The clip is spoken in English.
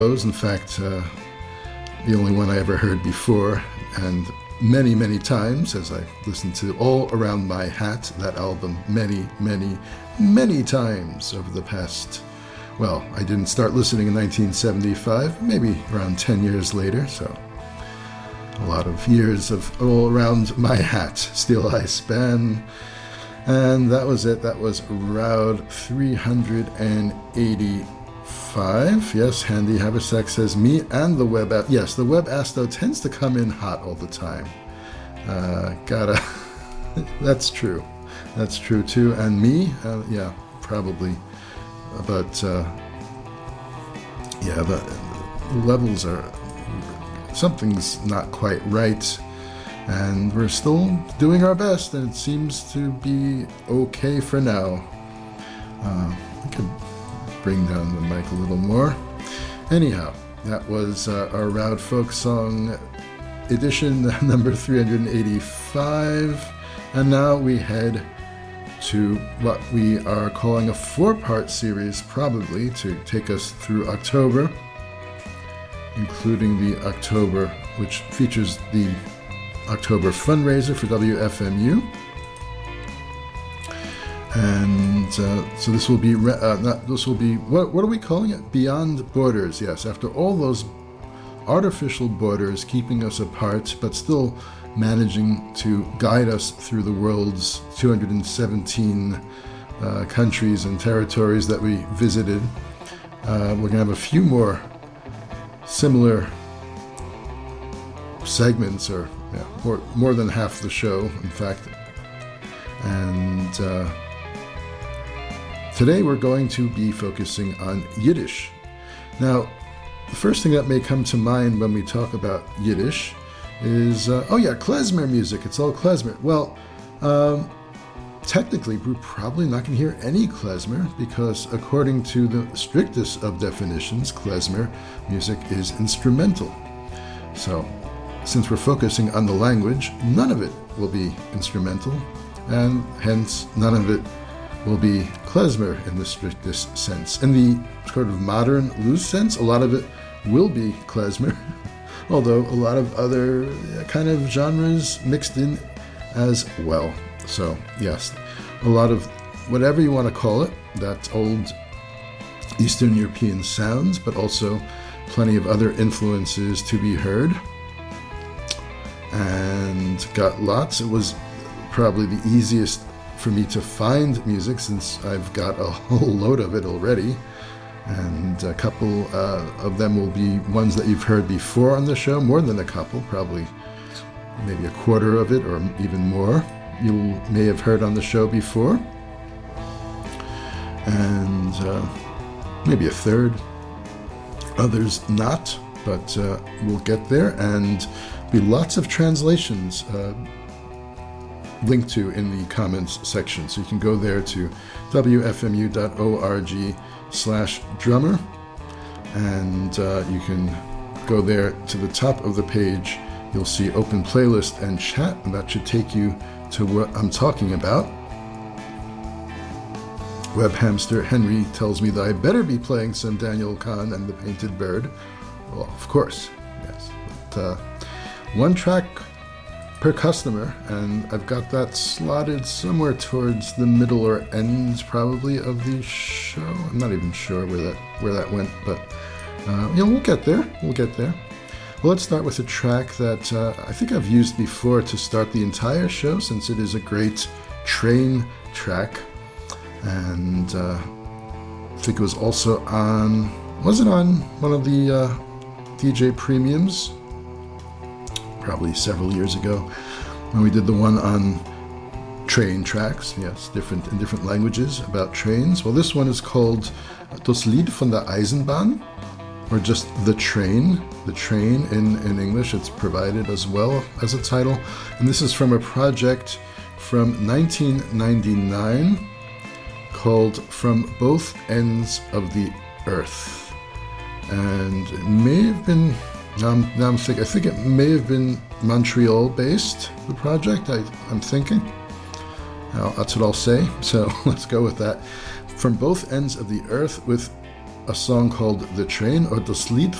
In fact, the only one I ever heard before, and many, many times as I listened to All Around My Hat, that album, many, many, many times over the past, well, I didn't start listening in 1975, maybe around 10 years later, so a lot of years of All Around My Hat, Steel Eye Span, and that was it. That was Route 385. Yes, Handy Haversack says me and the web app. Yes, the web ass though tends to come in hot all the time. That's true. That's true too. And me, yeah, probably. But yeah, the levels are, something's not quite right. And we're still doing our best, and it seems to be okay for now. I could bring down the mic a little more. Anyhow, that was our Roud Folk Song edition number 385. And now we head to what we are calling a 4-part series, probably, to take us through October, including the October, which features the October fundraiser for WFMU. And so this will be, what are we calling it? Beyond Borders, yes. After all those artificial borders keeping us apart, but still managing to guide us through the world's 217 countries and territories that we visited, we're going to have a few more similar segments, or more than half the show, in fact. And today we're going to be focusing on Yiddish. Now, the first thing that may come to mind when we talk about Yiddish is, klezmer music. It's all klezmer. Well, technically, we're probably not going to hear any klezmer because, according to the strictest of definitions, klezmer music is instrumental. So, since we're focusing on the language, none of it will be instrumental, and hence none of it will be klezmer in the strictest sense. In the sort of modern, loose sense, a lot of it will be klezmer, although a lot of other kind of genres mixed in as well. So, yes, a lot of whatever you want to call it, that's old Eastern European sounds, but also plenty of other influences to be heard. And got lots. It was probably the easiest for me to find music since I've got a whole load of it already. And a couple of them will be ones that you've heard before on the show, more than a couple, probably maybe a quarter of it or even more you may have heard on the show before. And maybe a third, others not, but we'll get there. And be lots of translations linked to in the comments section. So you can go there to wfmu.org/drummer, and you can go there to the top of the page. You'll see open playlist and chat, and that should take you to what I'm talking about. Web hamster Henry tells me that I better be playing some Daniel Kahn and the Painted Bird. Well, of course, yes. But, one track per customer, and I've got that slotted somewhere towards the middle or end probably of the show. I'm not even sure where that went, but we'll get there. Well, let's start with a track that I think I've used before to start the entire show, since it is a great train track, and I think it was also on. Was it on one of the DJ Premiums? Probably several years ago, when we did the one on train tracks, yes, in different languages about trains. Well, this one is called Das Lied von der Eisenbahn, or just The Train in English. It's provided as well as a title. And this is from a project from 1999 called From Both Ends of the Earth. And it may have been, now I'm thinking, I think it may have been Montreal-based, the project, I'm thinking. Now, that's what I'll say, so let's go with that. From Both Ends of the Earth, with a song called The Train or Das Lied